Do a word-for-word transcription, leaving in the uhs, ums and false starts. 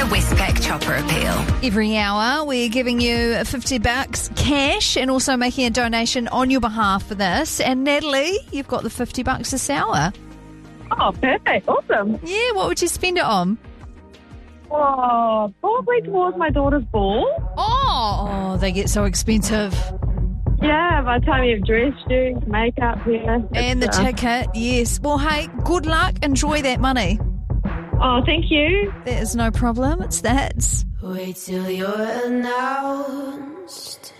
Westpac Chopper Appeal. Every hour, we're giving you fifty bucks cash and also making a donation on your behalf for this. And Natalie, you've got the fifty bucks this hour. Oh, perfect. Awesome. Yeah, what would you spend it on? Oh, probably towards my daughter's ball. Oh, oh they get so expensive. Yeah, by the time you have dress, shoes, makeup, yeah. And the uh, ticket, yes. Well, hey, good luck. Enjoy that money. Oh, thank you. That is no problem. It's that. Wait till you're announced.